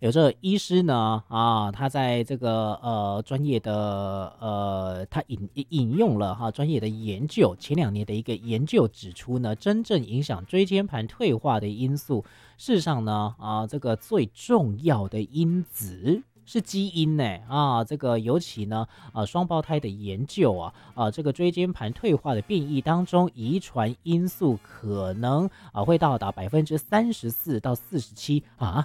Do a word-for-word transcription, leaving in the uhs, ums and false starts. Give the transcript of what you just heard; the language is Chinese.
有这个医师呢啊，他在这个呃专业的呃，他引引用了哈专业的研究，前两年的一个研究指出呢，真正影响椎间盘退化的因素，事实上呢啊，这个最重要的因子是基因呢啊，这个尤其呢啊双胞胎的研究啊啊，这个椎间盘退化的变异当中，遗传因素可能啊会到达百分之三十四到四十七啊，